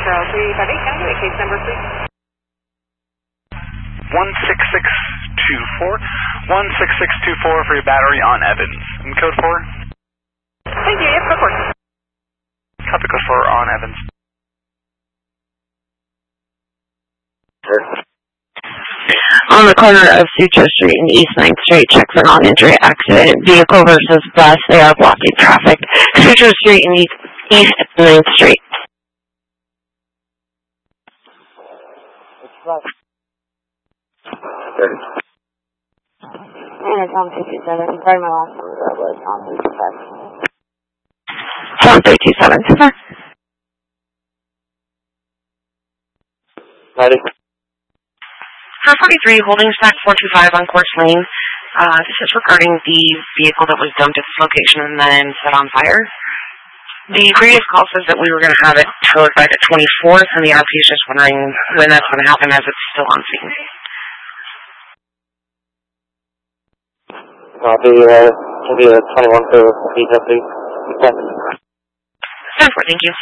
Charles 358, can I get a case number, please? 16624. 16624 for your battery on Evans. And code 4? Thank you, yes, of course. Copy code 4 on Evans. On the corner of Sutro Street and East 9th Street, check for non-injury accident. Vehicle versus bus, they are blocking traffic. Sutro Street and East 9th Street. And it's on 327. Sorry, my last number was on 327. It's on 327. Ready? For 43, holding stack 425 on Course Lane. This is regarding the vehicle that was dumped at this location and then set on fire. The previous call says that we were going to have it towed by the 24th, and the RP is just wondering when that's going to happen as it's still on scene. Copy, will be the 21 for EW. Thanks. 10-4, thank you.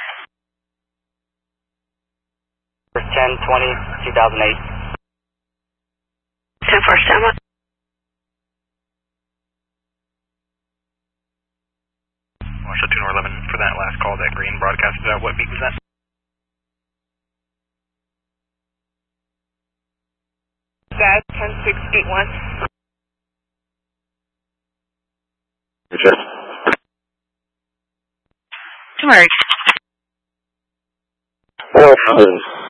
10/20/2008. 10-4, stand by. Marshall 211 for that last call that Green broadcasted out. What beat was that? Dad, 10681. Sure. Turmeric. 4,000.